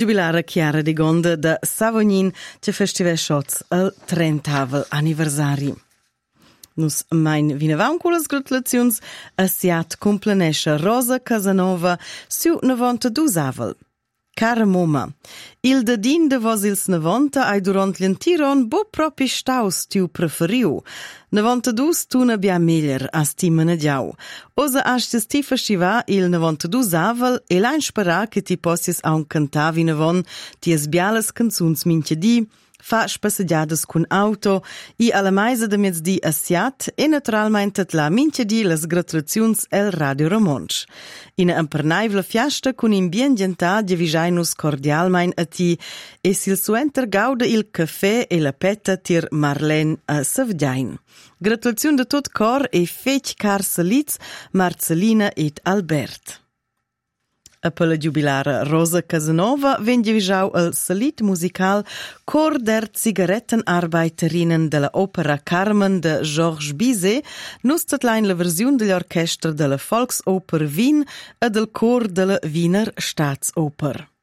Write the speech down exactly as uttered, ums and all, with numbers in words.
giubilara Chiara di Gonda da Savognin che festiva shots al trentavel anniversari. Nus mein vinavau con las gratulazions a siat complenesce Rosa Casanova su novantadus-avel. Cara moma, il dadin de vos ils novanta ai durant l'entiron bo propi staus tiu preferiu. novantadus tu ne bia meglier as ti manadiau. Osa astes ti festiva il novantadus-avel e l'ain spera che ti possis aun cantavi navon ties bialas canzuns minche di, fa spassadiadas cun auto i alla maisa de mezzdi a Siat e naturalmente la minche di las gratulazions el Radio Romonsch. Ina ampernaivla fiasta cun in bien gentà di visainus cordialmein a ti e sil suenter gauda il caffè e la petta tir Marlene a Savdain. Gratulazion de tot cor e fech car saliz Marcelina et Albert. A per la giubilara Rosa Casanova venne visau al salit musical Cor der Zigarettenarbeiterinnen della opera Carmen de Georges Bizet, nus tatlein la versiun dell'orchestra della Volksoper Wien e del cor della Wiener Staatsoper.